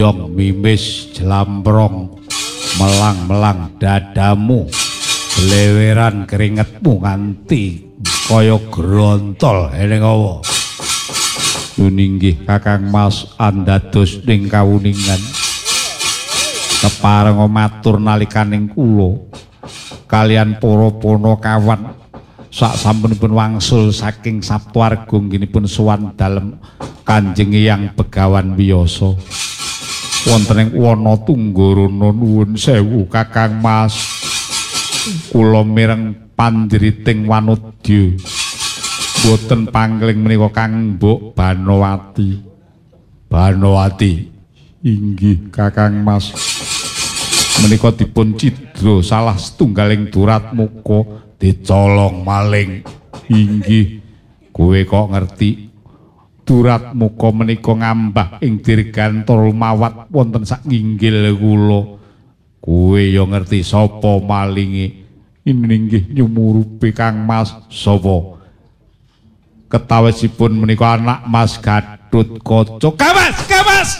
Yong mimis jelamprong melang-melang dadamu leweran keringetmu nganti kaya grontol eling awa nuninggih Kakang Mas andados ning kawuningan keparenga matur nalikaning kula kalian para Panakawan sak sampunipun wangsul saking Saptawarga ngginipun sowan dalem Kanjeng Hyang Begawan Wiyasa wonten ing wana Tunggurana nuwun sewu Kakang Mas kula mireng pandriting wanodya boten pangling menika Kang Mbok Banowati inggih Kakang Mas menika dipun cidra salah setunggaling durat muka dicolong maling inggih kowe kok ngerti durat muka menika ngambah ing dirgantara mawat wonten sak nginggil kula kowe ya ngerti sapa malinge inggih nyumurupi Kang Mas sapa ketawisipun menika anak Mas Gatotkaca Kamas